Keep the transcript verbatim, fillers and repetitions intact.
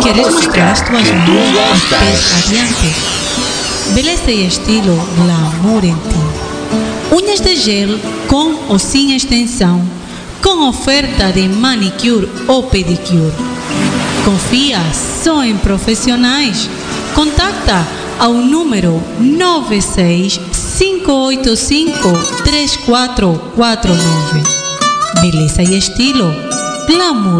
Queres mostrar as tuas mãos e pés radiantes? Beleza e estilo glamour em ti. Unhas de gel com ou sem extensão, com oferta de manicure ou pedicure. Confia só em profissionais. Contacta ao número nove seis cinco oito cinco três quatro quatro nove. Beleza e estilo glamour.